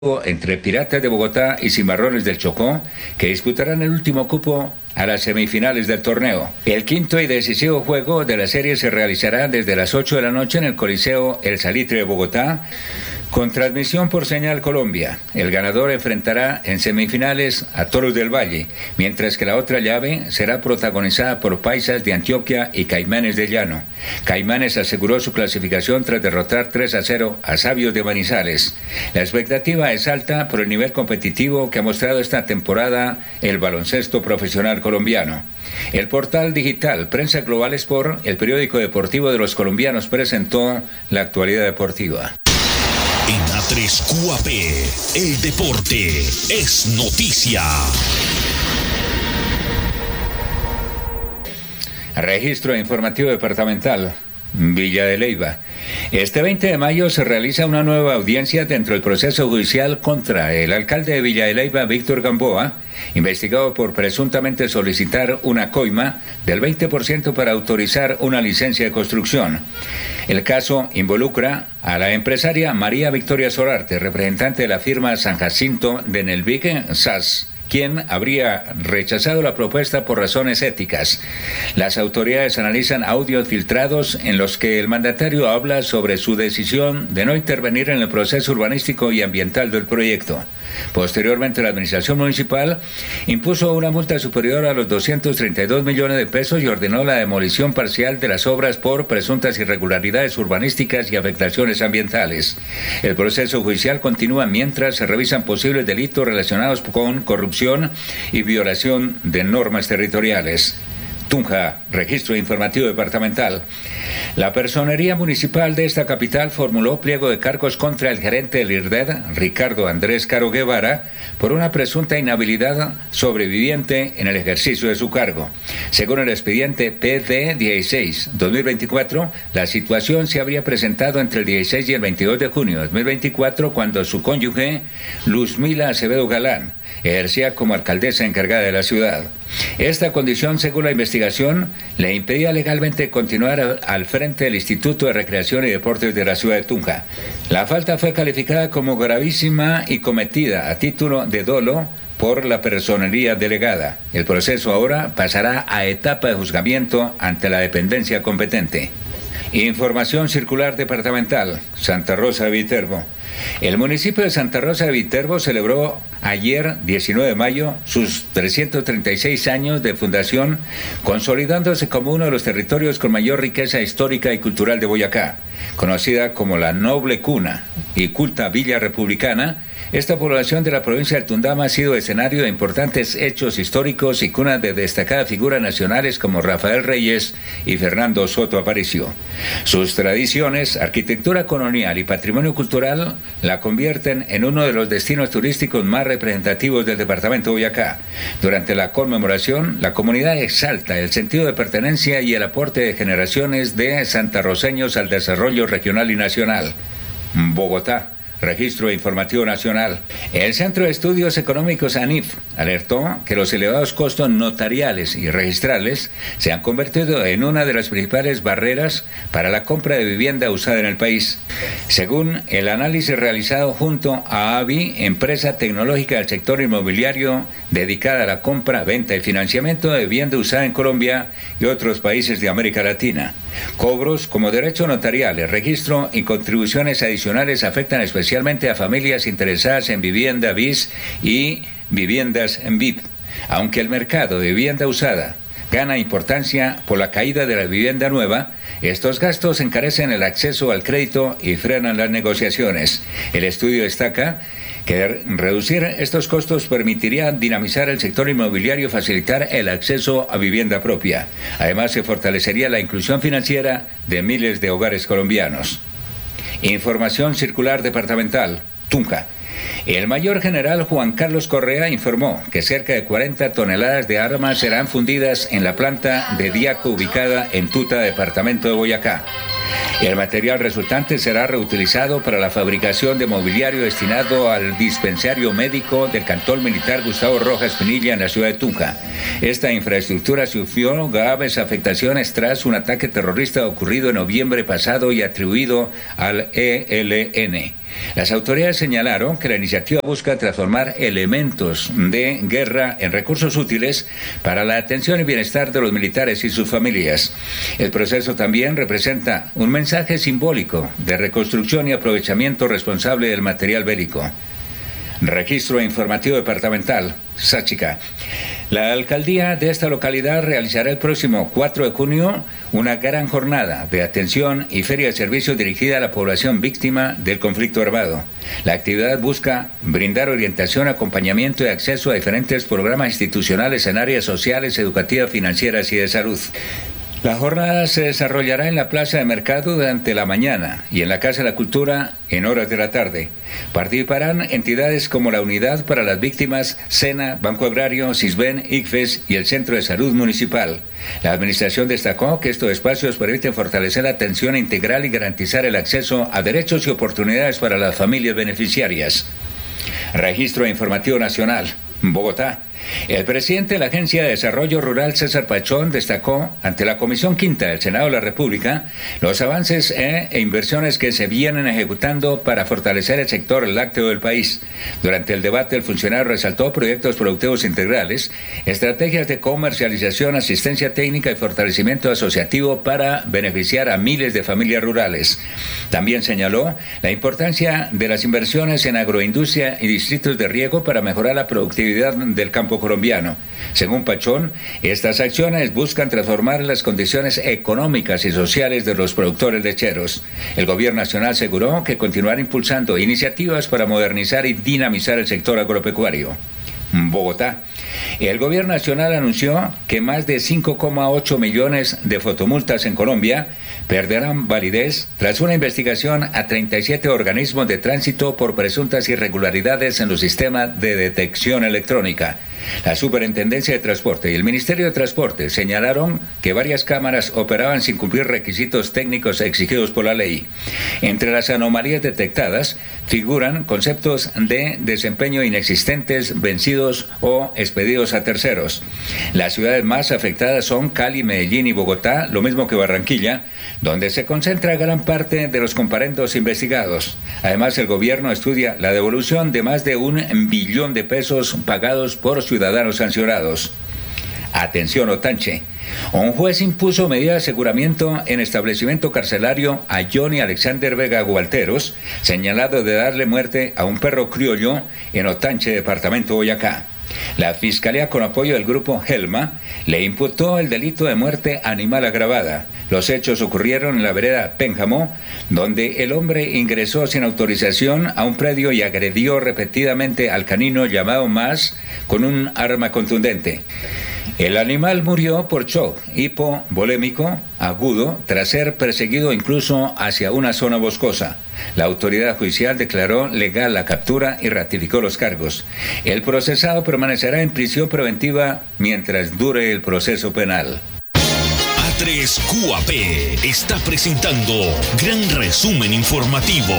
entre Piratas de Bogotá y Cimarrones del Chocó, que disputarán el último cupo a las semifinales del torneo. El quinto y decisivo juego de la serie se realizará desde las 8 de la noche en el Coliseo El Salitre de Bogotá, con transmisión por Señal Colombia. El ganador enfrentará en semifinales a Toros del Valle, mientras que la otra llave será protagonizada por Paisas de Antioquia y Caimanes de Llano. Caimanes aseguró su clasificación tras derrotar 3-0 a Sabios de Manizales. La expectativa es alta por el nivel competitivo que ha mostrado esta temporada el baloncesto profesional colombiano. El portal digital Prensa Global Sport, el periódico deportivo de los colombianos, presentó la actualidad deportiva. En A3 QAP, el deporte es noticia. Registro informativo departamental, Villa de Leyva. Este 20 de mayo se realiza una nueva audiencia dentro del proceso judicial contra el alcalde de Villa de Leyva, Víctor Gamboa, investigado por presuntamente solicitar una coima del 20% para autorizar una licencia de construcción. El caso involucra a la empresaria María Victoria Solarte, representante de la firma San Jacinto de Nelvique SAS, quien habría rechazado la propuesta por razones éticas. Las autoridades analizan audios filtrados en los que el mandatario habla sobre su decisión de no intervenir en el proceso urbanístico y ambiental del proyecto. Posteriormente, la administración municipal impuso una multa superior a los 232 millones de pesos y ordenó la demolición parcial de las obras por presuntas irregularidades urbanísticas y afectaciones ambientales. El proceso judicial continúa mientras se revisan posibles delitos relacionados con corrupción y violación de normas territoriales. Tunja, registro informativo departamental. La personería municipal de esta capital formuló pliego de cargos contra el gerente del IRDED, Ricardo Andrés Caro Guevara, por una presunta inhabilidad sobreviviente en el ejercicio de su cargo. Según el expediente PD 16-2024, la situación se habría presentado entre el 16 y el 22 de junio de 2024, cuando su cónyuge, Luzmila Acevedo Galán, ejercía como alcaldesa encargada de la ciudad. Esta condición, según la investigación, le impedía legalmente continuar al frente del Instituto de Recreación y Deportes de la ciudad de Tunja. La falta fue calificada como gravísima y cometida a título de dolo por la personería delegada. El proceso ahora pasará a etapa de juzgamiento ante la dependencia competente. Información circular departamental, Santa Rosa de Viterbo. El municipio de Santa Rosa de Viterbo celebró ayer, 19 de mayo, sus 336 años de fundación, consolidándose como uno de los territorios con mayor riqueza histórica y cultural de Boyacá. Conocida como la noble cuna y culta Villa Republicana, esta población de la provincia del Tundama ha sido escenario de importantes hechos históricos y cuna de destacadas figuras nacionales como Rafael Reyes y Fernando Soto Aparicio. Sus tradiciones, arquitectura colonial y patrimonio cultural la convierten en uno de los destinos turísticos más representativos del departamento de Boyacá. Durante la conmemoración, la comunidad exalta el sentido de pertenencia y el aporte de generaciones de santarroceños al desarrollo regional y nacional. Bogotá. Registro Informativo Nacional. El Centro de Estudios Económicos ANIF alertó que los elevados costos notariales y registrales se han convertido en una de las principales barreras para la compra de vivienda usada en el país. Según el análisis realizado junto a AVI, empresa tecnológica del sector inmobiliario dedicada a la compra, venta y financiamiento de vivienda usada en Colombia y otros países de América Latina. Cobros como derecho notarial, registro y contribuciones adicionales afectan especialmente a familias interesadas en vivienda BIS y viviendas en VIP. Aunque el mercado de vivienda usada gana importancia por la caída de la vivienda nueva, estos gastos encarecen el acceso al crédito y frenan las negociaciones. El estudio destaca que reducir estos costos permitiría dinamizar el sector inmobiliario y facilitar el acceso a vivienda propia. Además, se fortalecería la inclusión financiera de miles de hogares colombianos. Información circular departamental, Tunja. El mayor general Juan Carlos Correa informó que cerca de 40 toneladas de armas serán fundidas en la planta de Diaco ubicada en Tuta, departamento de Boyacá. El material resultante será reutilizado para la fabricación de mobiliario destinado al dispensario médico del cantón militar Gustavo Rojas Pinilla en la ciudad de Tunja. Esta infraestructura sufrió graves afectaciones tras un ataque terrorista ocurrido en noviembre pasado y atribuido al ELN. Las autoridades señalaron que la iniciativa busca transformar elementos de guerra en recursos útiles para la atención y bienestar de los militares y sus familias. El proceso también representa un mensaje simbólico de reconstrucción y aprovechamiento responsable del material bélico. Registro informativo departamental, Sáchica. La alcaldía de esta localidad realizará el próximo 4 de junio una gran jornada de atención y feria de servicios dirigida a la población víctima del conflicto armado. La actividad busca brindar orientación, acompañamiento y acceso a diferentes programas institucionales en áreas sociales, educativas, financieras y de salud. La jornada se desarrollará en la Plaza de Mercado durante la mañana y en la Casa de la Cultura en horas de la tarde. Participarán entidades como la Unidad para las Víctimas, SENA, Banco Agrario, CISBEN, ICFES y el Centro de Salud Municipal. La administración destacó que estos espacios permiten fortalecer la atención integral y garantizar el acceso a derechos y oportunidades para las familias beneficiarias. Registro informativo nacional, Bogotá. El presidente de la Agencia de Desarrollo Rural, César Pachón, destacó ante la Comisión Quinta del Senado de la República los avances e inversiones que se vienen ejecutando para fortalecer el sector lácteo del país. Durante el debate, el funcionario resaltó proyectos productivos integrales, estrategias de comercialización, asistencia técnica y fortalecimiento asociativo para beneficiar a miles de familias rurales. También señaló la importancia de las inversiones en agroindustria y distritos de riego para mejorar la productividad del campo colombiano. Según Pachón, estas acciones buscan transformar las condiciones económicas y sociales de los productores lecheros. El gobierno nacional aseguró que continuará impulsando iniciativas para modernizar y dinamizar el sector agropecuario. Bogotá. El gobierno nacional anunció que más de 5,8 millones de fotomultas en Colombia perderán validez tras una investigación a 37 organismos de tránsito por presuntas irregularidades en los sistemas de detección electrónica. La Superintendencia de Transporte y el Ministerio de Transporte señalaron que varias cámaras operaban sin cumplir requisitos técnicos exigidos por la ley. Entre las anomalías detectadas figuran conceptos de desempeño inexistentes, vencidos o expedidos a terceros. Las ciudades más afectadas son Cali, Medellín y Bogotá, lo mismo que Barranquilla, donde se concentra gran parte de los comparendos investigados. Además, el gobierno estudia la devolución de más de 1 billón de pesos pagados por ciudadanos sancionados. Atención, Otanche. Un juez impuso medida de aseguramiento en establecimiento carcelario a Johnny Alexander Vega Gualteros, señalado de darle muerte a un perro criollo en Otanche, departamento Boyacá. La Fiscalía, con apoyo del grupo Helma, le imputó el delito de muerte animal agravada. Los hechos ocurrieron en la vereda Pénjamo, donde el hombre ingresó sin autorización a un predio y agredió repetidamente al canino llamado Más con un arma contundente. El animal murió por shock hipovolémico agudo tras ser perseguido incluso hacia una zona boscosa. La autoridad judicial declaró legal la captura y ratificó los cargos. El procesado permanecerá en prisión preventiva mientras dure el proceso penal. A3 QAP está presentando Gran Resumen Informativo.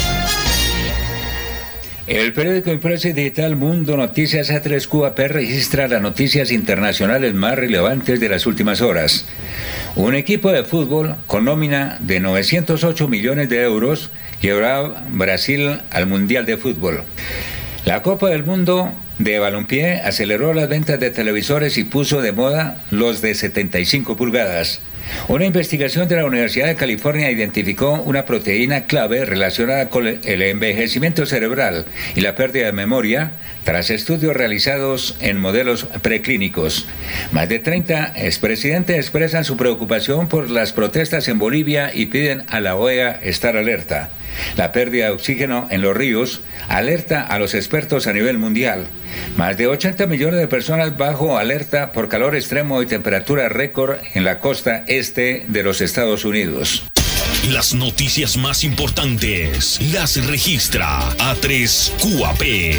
El periódico impreso y digital Mundo Noticias A3 QAP registra las noticias internacionales más relevantes de las últimas horas. Un equipo de fútbol con nómina de 908 millones de euros llevará Brasil al Mundial de Fútbol. La Copa del Mundo de balompié aceleró las ventas de televisores y puso de moda los de 75 pulgadas. Una investigación de la Universidad de California identificó una proteína clave relacionada con el envejecimiento cerebral y la pérdida de memoria tras estudios realizados en modelos preclínicos. Más de 30 expresidentes expresan su preocupación por las protestas en Bolivia y piden a la OEA estar alerta. La pérdida de oxígeno en los ríos alerta a los expertos a nivel mundial. Más de 80 millones de personas bajo alerta por calor extremo y temperatura récord en la costa este de los Estados Unidos. Las noticias más importantes las registra A3 QAP.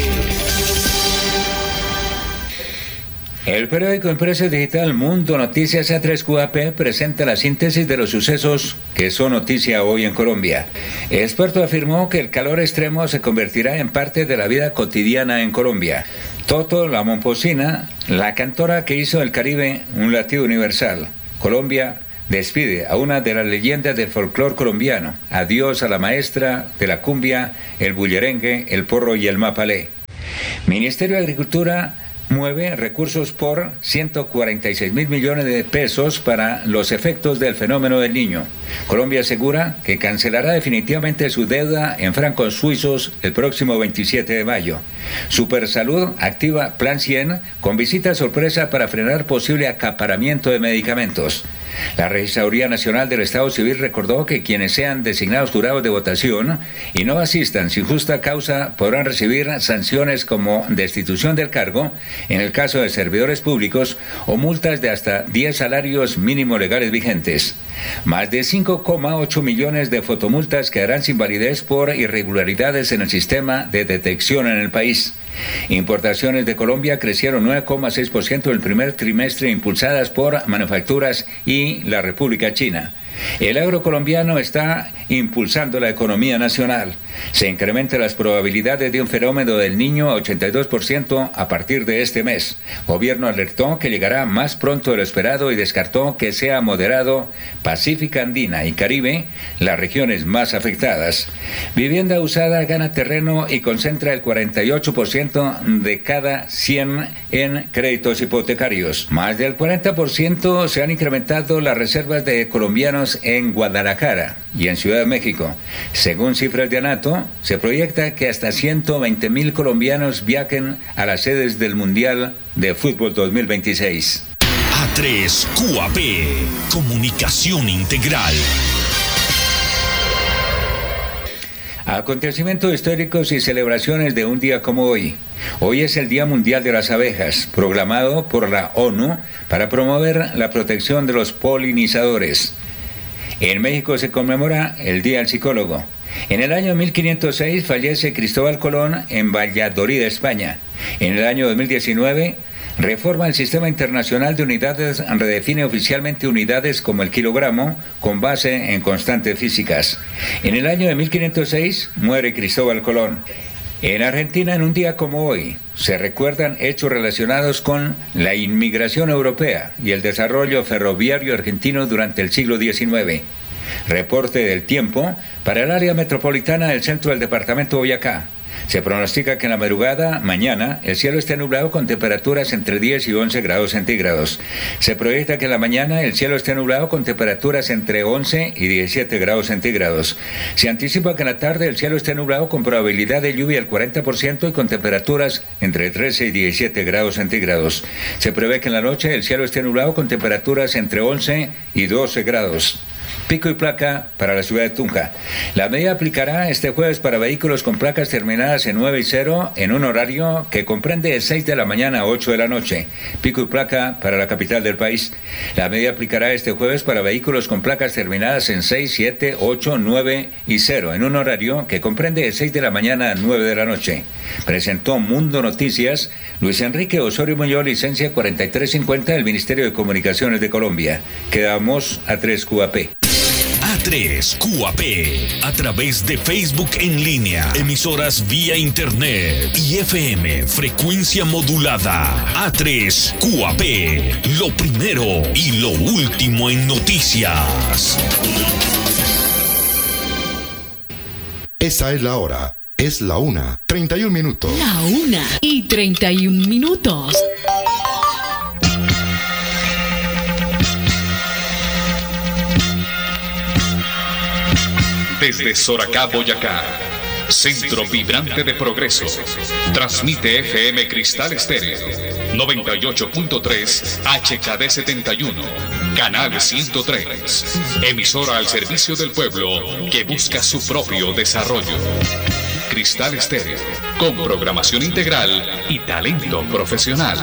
El periódico impreso digital Mundo Noticias A3 QAP presenta la síntesis de los sucesos que son noticia hoy en Colombia. El experto afirmó que el calor extremo se convertirá en parte de la vida cotidiana en Colombia. Toto La Momposina, la cantora que hizo del Caribe un latido universal. Colombia despide a una de las leyendas del folclore colombiano. Adiós a la maestra de la cumbia, el bullerengue, el porro y el mapalé. Ministerio de Agricultura mueve recursos por 146.000 millones de pesos para los efectos del fenómeno del Niño. Colombia asegura que cancelará definitivamente su deuda en francos suizos el próximo 27 de mayo. Supersalud activa Plan 100 con visita sorpresa para frenar posible acaparamiento de medicamentos. La Registraduría Nacional del Estado Civil recordó que quienes sean designados jurados de votación y no asistan sin justa causa podrán recibir sanciones como destitución del cargo en el caso de servidores públicos o multas de hasta 10 salarios mínimos legales vigentes. Más de 5,8 millones de fotomultas quedarán sin validez por irregularidades en el sistema de detección en el país. Importaciones de Colombia crecieron 9,6% en el primer trimestre, impulsadas por manufacturas y la República China. El agro colombiano está impulsando la economía nacional. Se incrementan las probabilidades de un fenómeno del Niño a 82% a partir de este mes. Gobierno alertó que llegará más pronto de lo esperado y descartó que sea moderado. Pacífica Andina y Caribe, las regiones más afectadas. Vivienda usada gana terreno y concentra el 48% de cada 100 en créditos hipotecarios. Más del 40% se han incrementado las reservas de colombianos en Guadalajara y en Ciudad de México. Según cifras de ANATO, se proyecta que hasta 120.000 colombianos viajen a las sedes del Mundial de Fútbol 2026. A3 QAP, comunicación integral. Acontecimientos históricos y celebraciones de un día como hoy. Hoy es el Día Mundial de las Abejas, proclamado por la ONU para promover la protección de los polinizadores. En México se conmemora el Día del Psicólogo. En el año 1506 fallece Cristóbal Colón en Valladolid, España. En el año 2019 reforma el Sistema Internacional de Unidades, redefine oficialmente unidades como el kilogramo con base en constantes físicas. En el año de 1506 muere Cristóbal Colón. En Argentina, en un día como hoy, se recuerdan hechos relacionados con la inmigración europea y el desarrollo ferroviario argentino durante el siglo XIX. Reporte del tiempo para el área metropolitana del centro del departamento Boyacá. Se pronostica que en la madrugada, mañana, el cielo esté nublado con temperaturas entre 10 y 11 grados centígrados. Se proyecta que en la mañana el cielo esté nublado con temperaturas entre 11 y 17 grados centígrados. Se anticipa que en la tarde el cielo esté nublado con probabilidad de lluvia al 40% y con temperaturas entre 13 y 17 grados centígrados. Se prevé que en la noche el cielo esté nublado con temperaturas entre 11 y 12 grados. Pico y placa para la ciudad de Tunja. La medida aplicará este jueves para vehículos con placas terminadas en 9 y 0 en un horario que comprende de 6 de la mañana a 8 de la noche. Pico y placa para la capital del país. La medida aplicará este jueves para vehículos con placas terminadas en 6, 7, 8, 9 y 0 en un horario que comprende de 6 de la mañana a 9 de la noche. Presentó Mundo Noticias Luis Enrique Osorio Muñoz, licencia 4350 del Ministerio de Comunicaciones de Colombia. Quedamos A3 QAP. A3 QAP, a través de Facebook en línea, emisoras vía internet y FM, frecuencia modulada. A3 QAP, lo primero y lo último en noticias. Esa es la hora. Es la 1:31 minutos. La 1:31 minutos. Desde Soracá, Boyacá, centro vibrante de progreso, transmite FM Cristal Estéreo, 98.3 HKD 71, canal 103, emisora al servicio del pueblo que busca su propio desarrollo. Cristal Estéreo, con programación integral y talento profesional.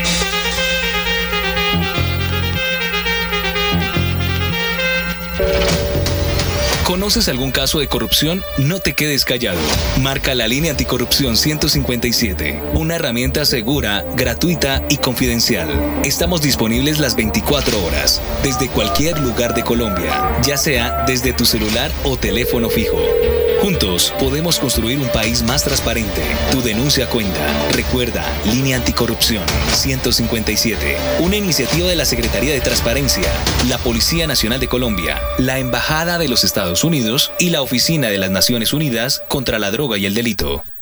¿Conoces algún caso de corrupción? No te quedes callado. Marca la línea anticorrupción 157, una herramienta segura, gratuita y confidencial. Estamos disponibles las 24 horas, desde cualquier lugar de Colombia, ya sea desde tu celular o teléfono fijo. Juntos podemos construir un país más transparente. Tu denuncia cuenta. Recuerda, Línea Anticorrupción 157. Una iniciativa de la Secretaría de Transparencia, la Policía Nacional de Colombia, la Embajada de los Estados Unidos y la Oficina de las Naciones Unidas contra la Droga y el Delito.